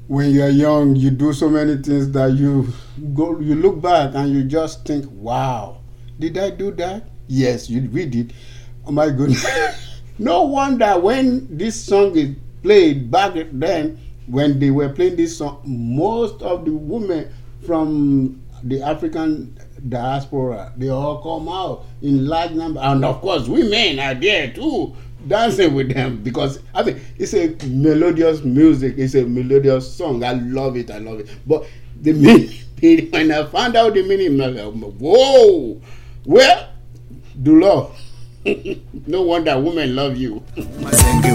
when you're young, you do so many things that you look back and you just think, wow, did I do that? Yes, we did. Oh my goodness. No wonder when this song is played back then, when they were playing this song, most of the women from the African diaspora, they all come out in large number, and of course women are there too, dancing with them, because I mean it's a melodious music, it's a melodious song. I love it, I love it. But the meaning, when I found out the meaning, I'm like, whoa, well, do love. No wonder women love you.